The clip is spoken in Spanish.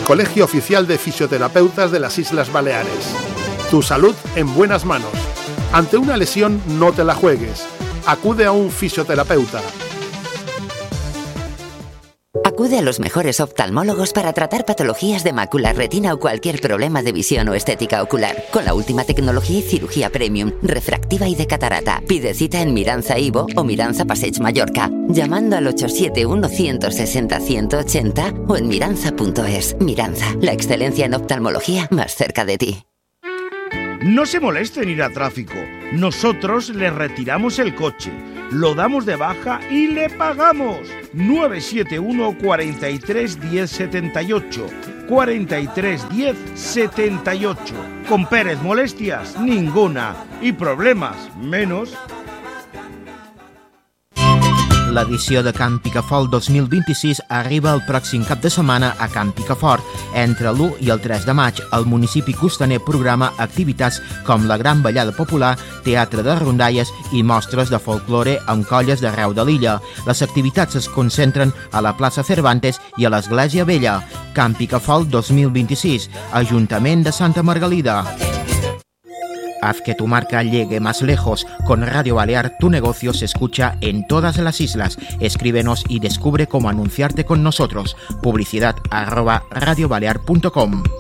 Colegio Oficial de Fisioterapeutas de las Islas Baleares. Tu salud en buenas manos. Ante una lesión, no te la juegues. Acude a un fisioterapeuta. Acude a los mejores oftalmólogos para tratar patologías de mácula, retina o cualquier problema de visión o estética ocular. Con la última tecnología y cirugía premium, refractiva y de catarata. Pide cita en Miranza Ivo o Miranza Passeig Mallorca, llamando al 871-160-180 o en miranza.es. Miranza, la excelencia en oftalmología más cerca de ti. No se moleste en ir a tráfico. Nosotros le retiramos el coche, lo damos de baja y le pagamos. 971 43 10 78 43 10 78. Con Pérez, molestias ninguna y problemas menos. L'edició de Camp Picafort 2026 arriba el pròxim cap de setmana a Camp Picafort. Entre l'1 i el 3 de maig, el municipi costaner programa activitats com la Gran Ballada Popular, teatre de rondalles i mostres de folklore amb colles d'arreu de l'illa. Les activitats es concentren a la plaça Cervantes i a l'Església Vella. Camp Picafort 2026, Ajuntament de Santa Margalida. Haz que tu marca llegue más lejos. Con Radio Balear, tu negocio se escucha en todas las islas. Escríbenos y descubre cómo anunciarte con nosotros. Publicidad @radiobalear.com.